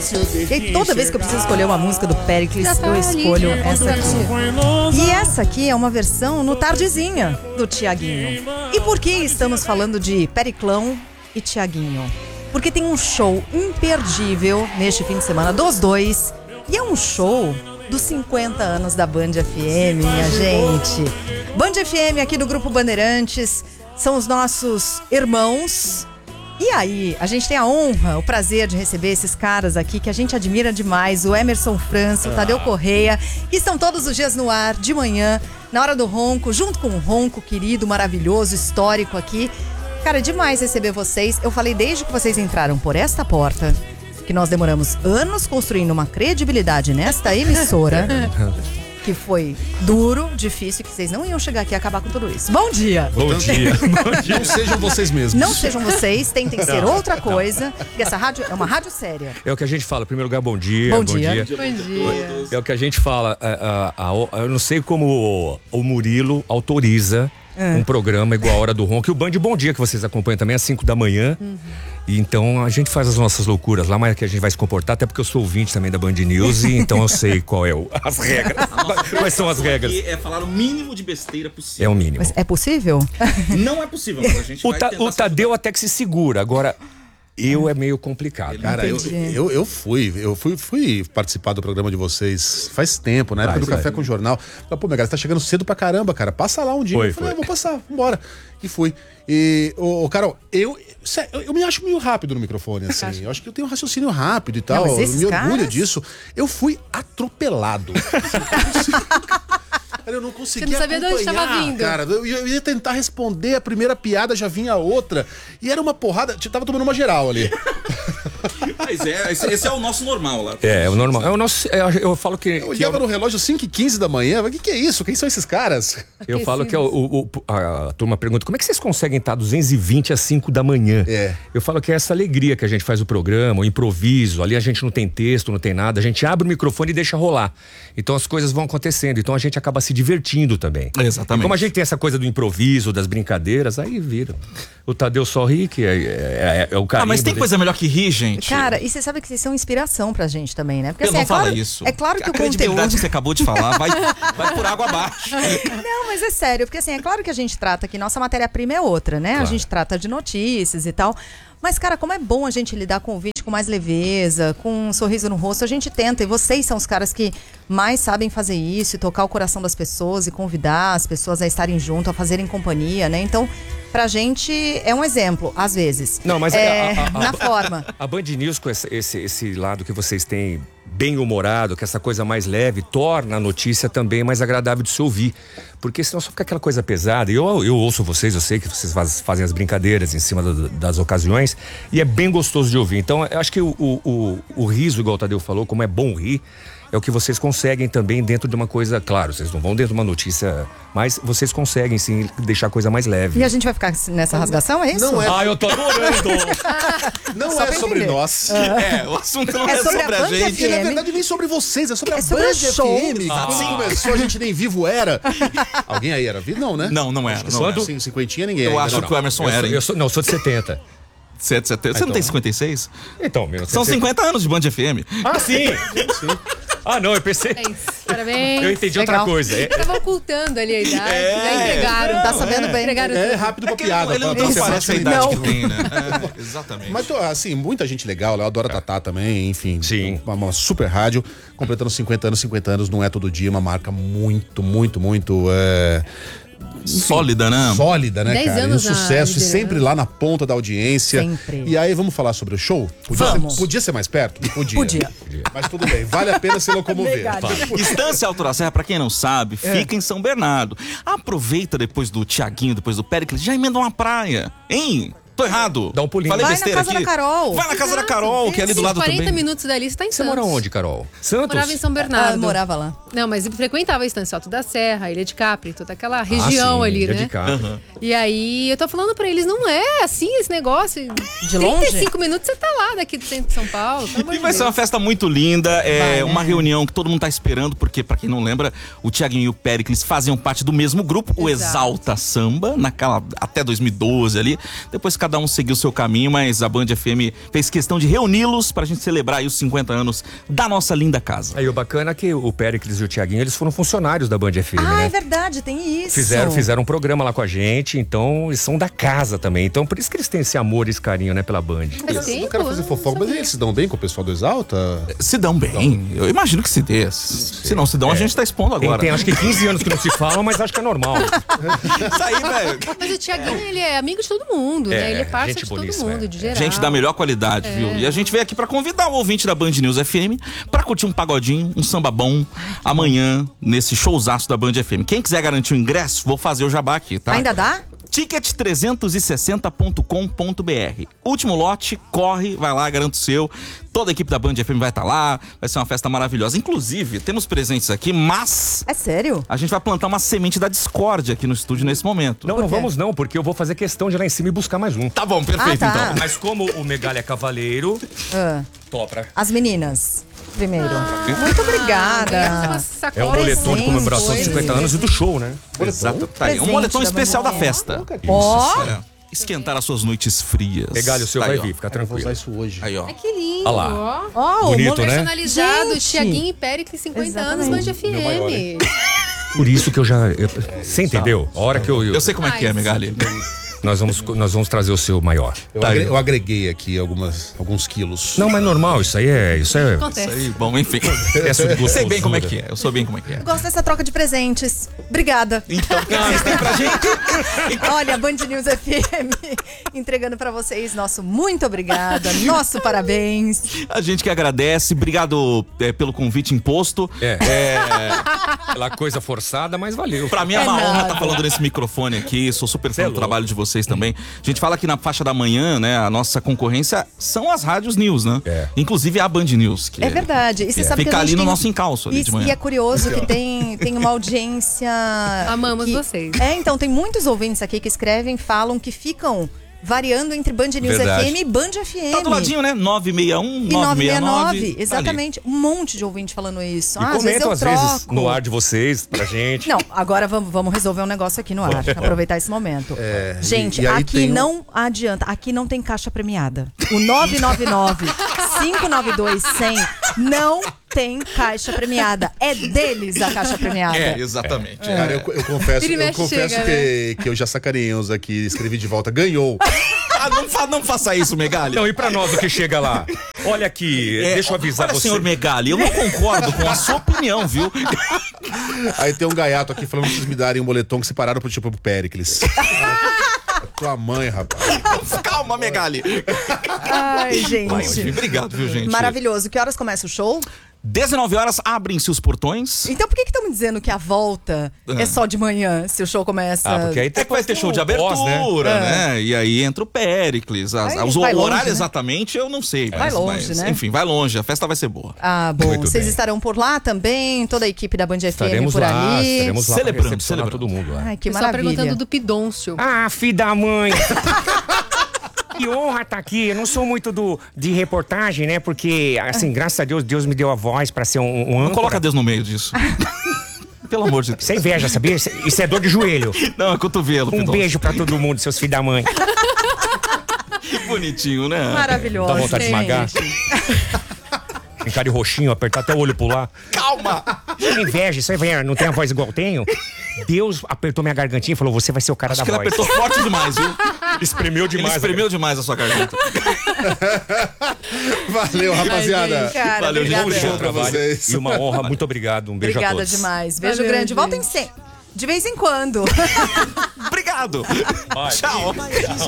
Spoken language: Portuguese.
E aí, toda vez que eu preciso escolher uma música do Péricles, eu escolho essa aqui. E essa aqui é uma versão no Tardezinha, do Tiaguinho. E por que estamos falando de Periclão e Tiaguinho? Porque tem um show imperdível neste fim de semana dos dois. E é um show dos 50 anos da Band FM, minha gente. Band FM aqui do Grupo Bandeirantes são os nossos irmãos. E aí, a gente tem a honra, o prazer de receber esses caras aqui que a gente admira demais, o Emerson França, o Tadeu Correia, que estão todos os dias no ar, de manhã, na hora do ronco, junto com o ronco querido, maravilhoso, histórico aqui. Cara, é demais receber vocês. Eu falei desde que vocês entraram por esta porta, que nós demoramos anos construindo uma credibilidade nesta emissora, que foi duro, difícil, que vocês não iam chegar aqui e acabar com tudo isso. Bom dia! Bom dia! Bom dia. Não sejam vocês mesmos. Não sejam vocês, tentem ser outra coisa. E essa rádio é uma rádio séria. É o que a gente fala, em primeiro lugar, bom dia. Bom dia. É o que a gente fala, eu não sei como o Murilo autoriza um programa igual a Hora do Ronco e o Band Bom Dia, que vocês acompanham também às 5 da manhã. E então a gente faz as nossas loucuras lá, mas é que a gente vai se comportar, até porque eu sou ouvinte também da Band News e então eu sei qual é as regras. Quais são as regras? É falar o mínimo de besteira possível. É o mínimo. Mas é possível? Não é possível, mas a gente vai tentar. O Tadeu até que se segura, agora eu é meio complicado. Cara, eu fui participar do programa de vocês faz tempo, na época do Café com o Jornal. Falei, pô, minha galera, você tá chegando cedo pra caramba, cara. Passa lá um dia. Eu falei, vou passar, vambora. E fui. E, Carol, eu me acho meio rápido no microfone, assim. Eu acho que eu tenho um raciocínio rápido e tal. Não, eu me orgulho disso. Eu fui atropelado. Eu não conseguia. Você não sabia de onde estava vindo. Cara, eu ia tentar responder, a primeira piada já vinha a outra. E era uma porrada. Tava tomando uma geral ali. Mas esse é o nosso normal lá. É o normal. É o nosso. Eu falo que. Eu olhava no relógio 5h15 da manhã. O que é isso? Quem são esses caras? Eu falo que a turma pergunta: como é que vocês conseguem estar 220 às 5 da manhã? Eu falo que é essa alegria que a gente faz o programa, o improviso. Ali a gente não tem texto, não tem nada. A gente abre o microfone e deixa rolar. Então as coisas vão acontecendo. Então a gente acaba se divertindo também. Exatamente. E como a gente tem essa coisa do improviso, das brincadeiras, aí vira. O Tadeu só ri, que é o carinho. Mas tem coisa melhor que rir, gente? Cara, e você sabe que vocês são inspiração pra gente também, né? Porque eu assim, não falo isso. É claro que a o credibilidade conteúdo... que você acabou de falar vai por água abaixo. Não, mas é sério, porque assim, é claro que a gente trata que nossa matéria-prima é outra, né? Claro. A gente trata de notícias e tal. Mas, cara, como é bom a gente lidar com o vídeo com mais leveza, com um sorriso no rosto, a gente tenta. E vocês são os caras que mais sabem fazer isso, e tocar o coração das pessoas e convidar as pessoas a estarem junto, a fazerem companhia, né? Então, pra gente é um exemplo, às vezes. Não, mas na forma. A Band News, com esse lado que vocês têm bem humorado, que essa coisa mais leve, torna a notícia também mais agradável de se ouvir. Porque senão só fica aquela coisa pesada. E eu ouço vocês, eu sei que vocês fazem as brincadeiras em cima das ocasiões, e é bem gostoso de ouvir. Então, eu acho que o riso, igual o Tadeu falou, como é bom rir, é o que vocês conseguem também dentro de uma coisa, claro, vocês não vão dentro de uma notícia, mas vocês conseguem sim deixar a coisa mais leve. E a gente vai ficar nessa rasgação, é isso? Não é. Eu tô adorando! Não Só é sobre entender. nós. O assunto não é sobre a Band gente. E na FM. verdade nem sobre vocês, é sobre a sobre Band o show. FM. Quando começou, a gente nem vivo era. Alguém aí era vivo? Não, né? Não era. Não era. Sim, 50 ninguém. Eu ainda acho não. que o Emerson era, hein? Eu sou de 70. Você não tem 56? Então, São 50 anos de Band FM. Ah, sim! Não, eu pensei. Parabéns. Eu entendi Legal. outra coisa. Tava ocultando ali a idade, já entregaram. Tá sabendo bem. Entregaram É tudo. rápido pra piada. Ele não pra transparece a ser idade não. que tem, né? Exatamente. Mas, assim, muita gente legal. Eu adoro a Tatá também, enfim. Sim. Uma super rádio. Completando 50 anos não é todo dia. Uma marca muito, muito, muito... Sólida, né? Sólida, né, 10 cara? anos E um sucesso, e na sempre lá na ponta da audiência. Sempre. E aí, vamos falar sobre o show? Podia ser mais perto? Podia. Mas tudo bem, vale a pena se locomover. Estância Alto da Serra, pra quem não sabe, fica em São Bernardo. Aproveita depois do Tiaguinho, depois do Péricles, já emenda uma praia, hein? Tô errado. Dá um pulinho. Falei Vai besteira na casa aqui. da Carol. Vai na casa da Carol, que é ali do lado 40 também. minutos dali, você tá em Você Santos. mora onde, Carol? Santos? Morava em São Bernardo. morava lá. Não, mas frequentava a Estância Alto da Serra, Ilha de Capri, toda aquela região ali, Ilha né? de Capri. E aí, eu tô falando pra eles, não é assim esse negócio. De longe? 35 minutos você tá lá daqui do centro de São Paulo. pelo amor E de vai ser uma Deus. festa muito linda, Vai, né? uma reunião que todo mundo tá esperando, porque, pra quem não lembra, o Tiaguinho e o Péricles faziam parte do mesmo grupo, o Exato. Exalta Samba, até 2012 ali. Depois cada um seguiu o seu caminho, mas a Band FM fez questão de reuni-los pra gente celebrar aí os 50 anos da nossa linda casa. Aí o bacana é que o Péricles e o Tiaguinho, eles foram funcionários da Band FM, Ah, né? é verdade, tem isso. Fizeram um programa lá com a gente, então eles são da casa também. Então por isso que eles têm esse amor e esse carinho, né, pela Band. Faz Eu não tempo, quero fazer né? fofoca, mas eles se dão bem com o pessoal do Exalta? Se dão bem, eu imagino que se dê. Se não se dão, a gente tá expondo agora. Tem acho que 15 anos que não se falam, mas acho que é normal. Isso aí, velho. Mas o Tiaguinho, ele é amigo de todo mundo, né? Ele é parceiro gente de todo boníssima, mundo, de geral. Gente da melhor qualidade, viu? E a gente veio aqui pra convidar o ouvinte da Band News FM pra curtir um pagodinho, um samba bom amanhã nesse showzaço da Band FM. Quem quiser garantir o ingresso, vou fazer o jabá aqui, tá? Ainda dá? Ticket360.com.br. Último lote, corre, vai lá, garanta o seu. Toda a equipe da Band FM vai estar lá, vai ser uma festa maravilhosa. Inclusive, temos presentes aqui, mas É sério? a gente vai plantar uma semente da discórdia aqui no estúdio nesse momento. Não vamos não, porque eu vou fazer questão de ir lá em cima e buscar mais um. Tá bom, perfeito Ah, tá. então. Mas como o Megali é cavaleiro, Ah, topa. as meninas, primeiro. Muito obrigada. É um moletom de comemoração de 50 anos e do show, né? Exato. Tá aí, um Presente moletom da especial da Band. festa. Ó, É. Esquentar as suas noites frias. Megali, o seu Tá vai aí, ó. vir, fica Eu vou tranquilo. usar isso hoje. Aí, ó. Ai, que lindo. Olha lá. ó, o Bonito, mo- né? Personalizado, Gente. Tiaguinho e Péricles, 50 anos, Band Exatamente. FM. Por isso que você entendeu? A hora que Eu sei como é que é, Mas- Megali. nós vamos trazer o seu maior. Eu agreguei aqui alguns quilos. Não, mas normal, isso aí é Acontece. Aí, bom, enfim. excesso de Eu sei bem como é gostosura. que é. Eu sou bem como é que é. Gosto dessa troca de presentes. Obrigada. Então, o que vocês têm pra gente? Olha, Band News FM entregando pra vocês nosso muito obrigada, nosso parabéns. A gente que agradece. Obrigado pelo convite imposto. Aquela coisa forçada, mas valeu. Pra mim é uma É honra nada. estar falando nesse microfone aqui. Sou super fã é do louco. trabalho de vocês também. A gente fala que na faixa da manhã, né? A nossa concorrência são as rádios news, né? É. Inclusive a Band News. Que É verdade. E você sabe que fica a gente ali no tem- nosso encalço ali de manhã. E é curioso que tem uma audiência. Amamos que- vocês. Então, tem muitos ouvintes aqui que escrevem, falam que ficam variando entre Band News Verdade. FM e Band FM. Tá do ladinho, né? 961, E 969. 969, exatamente. Um monte de ouvinte falando isso. E Às vezes comentam eu às vezes troco. no ar de vocês, pra gente. Não, agora vamos resolver um negócio aqui no ar. Aproveitar esse momento. Gente, e aí aqui tem um- não adianta. Aqui não tem caixa premiada. O 999-592-100 não tem caixa premiada. É deles a caixa premiada. É, exatamente. Cara, eu confesso, Vira e eu mexe, confesso chega, que eu já sacaneei uns aqui, escrevi de volta, ganhou. Ah, não faça isso, Megali. Não, e pra nós o que chega lá? Olha aqui, deixa eu avisar olha, você. senhor Megali, eu não concordo com a sua opinião, viu? Aí tem um gaiato aqui falando pra vocês me darem um moletom que separaram pro tipo pro Péricles. Tua mãe, rapaz. Calma, Megali. Ai, gente. Obrigado, viu, gente? Maravilhoso. Que horas começa o show? 19 horas, abrem-se os portões. Então por que estão me dizendo que a volta é só de manhã, se o show começa... Ah, porque aí É que vai ter show de pós, abertura, né? E aí entra o Péricles. Aí O vai longe, horário né? exatamente eu não sei. Vai longe, né? Enfim, vai longe. A festa vai ser boa. Ah, bom. Muito Vocês bem. estarão por lá também, toda a equipe da Band FM Estaremos por lá, ali. estaremos lá Celebrando, pra recepcionar celebrando. todo mundo lá. Ai, que Pessoal maravilha. perguntando do Pidôncio. Ah, filho da mãe! Que honra estar aqui. Eu não sou muito de reportagem, né? Porque, assim, graças a Deus, Deus me deu a voz pra ser um Não âncora. coloca Deus no meio disso. Pelo amor de Deus. Isso é inveja, sabia? Isso é dor de joelho. Não, é cotovelo. Um Pidoncio. beijo pra todo mundo, seus filhos da mãe. Que bonitinho, né? Maravilhoso. Dá vontade de esmagar. Ficar de roxinho, apertar até o olho pular. Calma! É inveja, isso aí não tem a voz igual eu tenho. Deus apertou minha gargantinha e falou: você vai ser o cara Acho da que ele voz. apertou forte demais, viu? Espremeu Ele demais. espremeu demais a sua garganta. Valeu, rapaziada. Cara, Valeu, gente. obrigada. Bom pra vocês. E uma honra, muito obrigado. Um beijo a Obrigada todos. demais. Beijo Valeu, grande. gente. Voltem sempre. De vez em quando. Obrigado. Tchau.